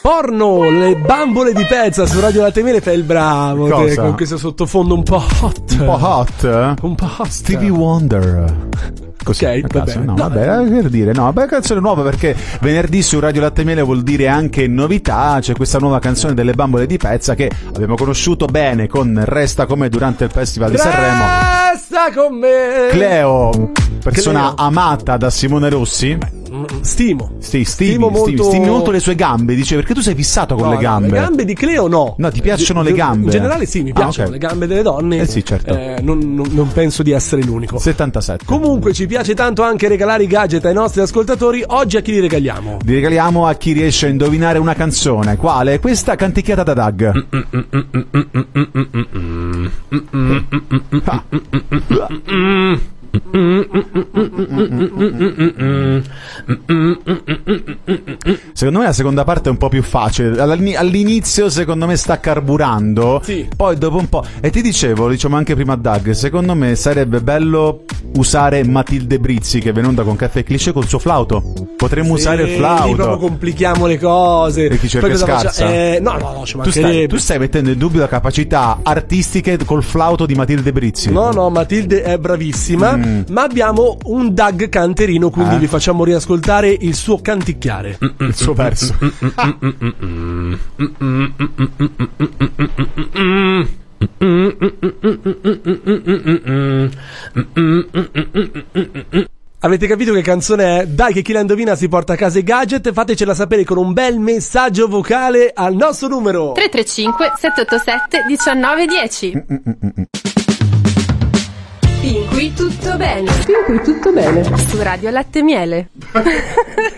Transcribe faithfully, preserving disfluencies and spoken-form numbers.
Porno, le bambole di pezza su Radio Latte e Miele. Fai il bravo te, con questo sottofondo un po' hot. Un po' hot? Un po' hot. Stevie Wonder. Così, ok, va bene. No, no, vabbè, per dire, no, beh, canzone nuova, perché venerdì su Radio Latte e Miele vuol dire anche novità. C'è questa nuova canzone delle bambole di pezza che abbiamo conosciuto bene con Resta con me durante il Festival di Sanremo. Resta con me. Cleo, persona Cleo. amata da Simone Rossi. Stimo. Sì, stimi, Stimo molto... stimi, stimi molto le sue gambe, dice, perché tu sei fissato con no, le gambe. No, le gambe di Cleo no. No, ti piacciono di, le gambe? In generale sì, mi piacciono ah, okay. le gambe delle donne. Eh sì, certo. Eh, non, non, non penso di essere l'unico. settantasette. Comunque ci piace tanto anche regalare i gadget ai nostri ascoltatori. Oggi a chi li regaliamo? Li regaliamo a chi riesce a indovinare una canzone. Quale? Questa canticchiata da Doug. Secondo me la seconda parte è un po' più facile. All'inizio secondo me sta carburando, sì. Poi dopo un po'. E ti dicevo, diciamo anche prima a Doug, secondo me sarebbe bello usare Matilde Brizzi, che è venuta con Caffè e Cliché, col suo flauto. Potremmo sì, usare il flauto. Lì proprio complichiamo le cose. E chi cerca scarsa? Eh, no, no, no, ci tu, stai, tu stai mettendo in dubbio la capacità artistiche col flauto di Matilde Brizzi. No, no, Matilde è bravissima. Mm. Ma abbiamo un Doug canterino, quindi eh? vi facciamo riascoltare il suo canticchiare. Il suo verso. Avete capito che canzone è? Dai che chi la indovina si porta a casa i gadget. Fatecela sapere con un bel messaggio vocale al nostro numero tre tre cinque sette otto sette uno nove uno zero. Fin qui tutto bene. Fin qui tutto bene. Su Radio Latte e Miele.